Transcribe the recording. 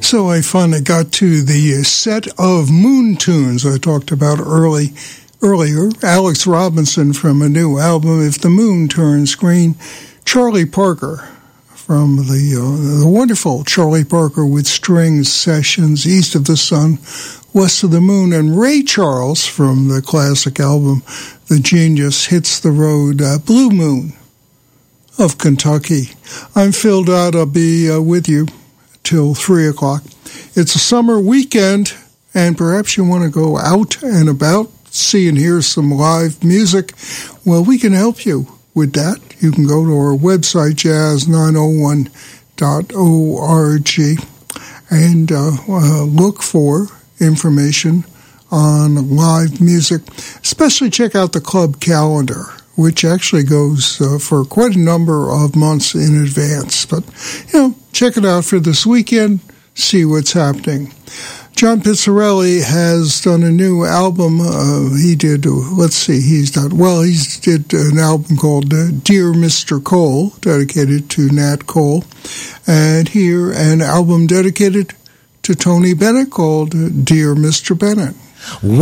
So I finally got to the set of Moon tunes I talked about earlier. Alex Robinson from a new album, If the Moon Turns Green. Charlie Parker from the wonderful Charlie Parker with Strings Sessions, East of the Sun, West of the Moon. And Ray Charles from the classic album, The Genius Hits the Road, Blue Moon of Kentucky. I'm Phil Dodd. I'll be with you till 3 o'clock. It's a summer weekend, and perhaps you want to go out and about, see and hear some live music. Well, we can help you with that. You can go to our website, jazz901.org, and look for information on live music. Especially check out the club calendar, which actually goes for quite a number of months in advance. But, check it out for this weekend, see what's happening. John Pizzarelli has done a new album. He did an album called Dear Mr. Cole, dedicated to Nat Cole. And here, an album dedicated to Tony Bennett called Dear Mr. Bennett.